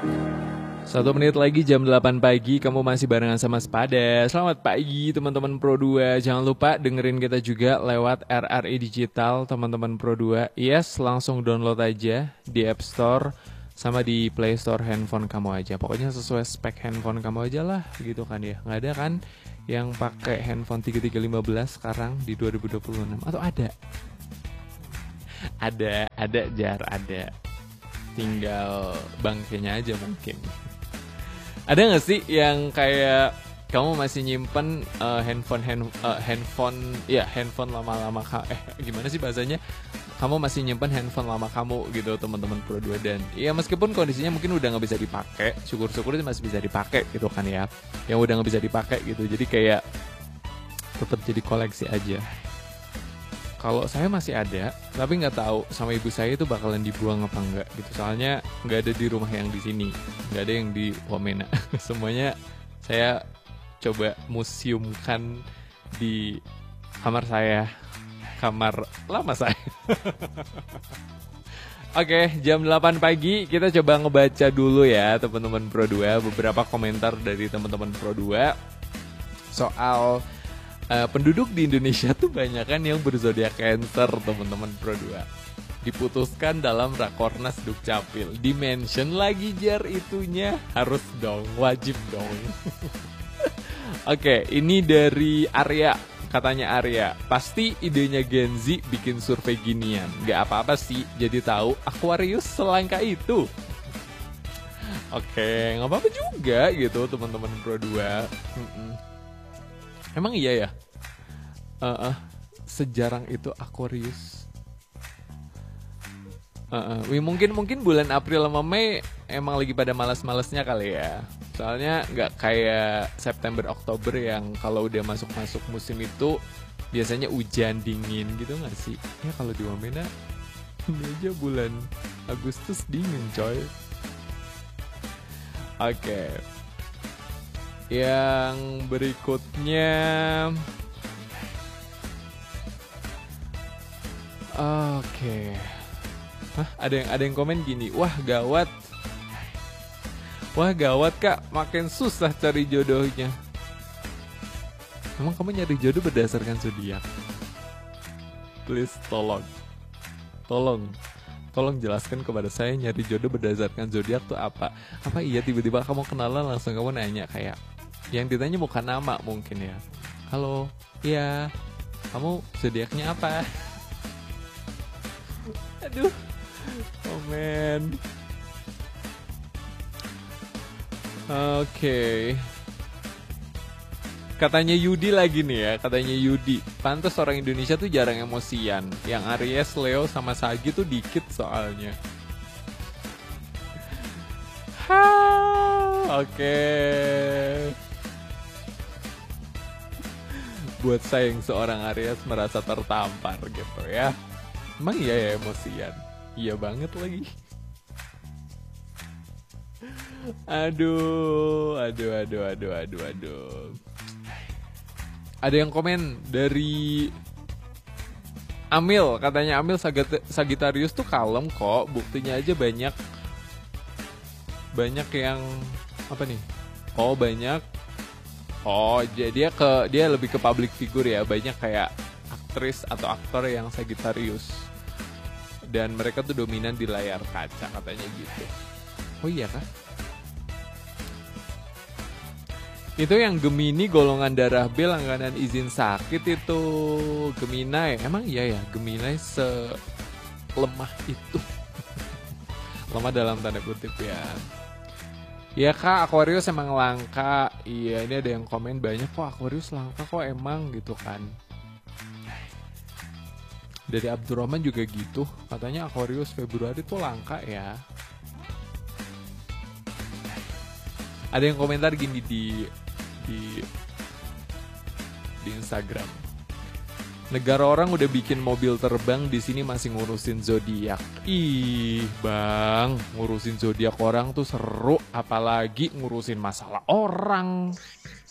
1 menit lagi jam 8 pagi, kamu masih barengan sama Sepada. Selamat pagi teman-teman Pro 2. Jangan lupa dengerin kita juga lewat RRI Digital teman-teman Pro 2. Yes, langsung download aja di App Store sama di Play Store handphone kamu aja. Pokoknya sesuai spek handphone kamu aja lah gitu kan ya. Nggak ada kan yang pakai handphone 3315 sekarang di 2026 atau ada? Ada jar, ada. Tinggal bangkainya aja mungkin. Ada nggak sih yang kayak kamu masih nyimpen handphone lama-lama gimana sih bahasanya? Kamu masih nyimpen handphone lama kamu gitu teman-teman Pro 2 dan ya meskipun kondisinya mungkin udah nggak bisa dipakai, syukur-syukur itu masih bisa dipakai gitu kan ya. Yang udah nggak bisa dipakai gitu, jadi kayak tetap jadi koleksi aja. Kalau saya masih ada, tapi nggak tahu sama ibu saya itu bakalan dibuang apa enggak gitu. Soalnya nggak ada di rumah yang di sini, nggak ada yang di Wamena. Semuanya saya coba museumkan di kamar saya, kamar lama saya. Oke, jam 8 pagi kita coba ngebaca dulu ya teman-teman Pro 2 beberapa komentar dari teman-teman Pro 2 soal penduduk di Indonesia tuh banyak kan yang berzodiak Cancer teman-teman Pro 2. Diputuskan dalam Rakornas Dukcapil. Dimension lagi jar itunya. Harus dong, wajib dong. Oke, ini dari Arya. Katanya Arya, pasti idenya Gen Z bikin survei ginian. Gak apa-apa sih, jadi tahu Aquarius selangka itu. Oke, gak apa-apa juga gitu teman-teman Pro 2. Emang iya ya? Sejarang itu Aquarius. Mungkin bulan April sama Mei emang lagi pada malas-malasnya kali ya. Soalnya nggak kayak September Oktober yang kalau udah masuk musim itu biasanya hujan dingin gitu nggak sih? Ya kalau di Wamena ini aja bulan Agustus dingin coy. Oke. Yang berikutnya oke. Hah, ada yang komen gini. Wah, gawat Kak, makin susah cari jodohnya. Emang kamu nyari jodoh berdasarkan zodiak? Please Tolong jelaskan kepada saya nyari jodoh berdasarkan zodiak tuh apa? Apa iya tiba-tiba kamu kenalan langsung kamu nanya kayak yang ditanya bukan nama mungkin ya. Halo, iya, kamu zodiaknya apa? Aduh, oh man. Oke. Katanya Yudi lagi nih ya, katanya Yudi. Pantes orang Indonesia tuh jarang emosian. Yang Aries, Leo, sama Sagi tuh dikit soalnya. Oke. Buat saya yang seorang Aries merasa tertampar gitu ya. Emang iya ya emosian? Iya banget lagi. Aduh. Ada yang komen dari Amil, katanya Amil Sagittarius tuh kalem kok, buktinya aja banyak yang apa nih? Oh banyak. Oh jadi dia lebih ke public figure ya, banyak kayak aktris atau aktor yang Sagittarius dan mereka tuh dominan di layar kaca katanya gitu. Oh iya kah? Itu yang Gemini golongan darah B langganan izin sakit itu Gemini. Emang iya ya Gemini selemah itu. Lemah dalam tanda kutip ya. Iya kak, Aquarius emang langka. Iya, ini ada yang komen banyak kok Aquarius langka kok emang gitu kan. Dari Abdurrahman juga gitu, katanya Aquarius Februari tuh langka ya. Ada yang komentar gini di Instagram. Negara orang udah bikin mobil terbang, di sini masih ngurusin zodiak. Ih, Bang, ngurusin zodiak orang tuh seru, apalagi ngurusin masalah orang.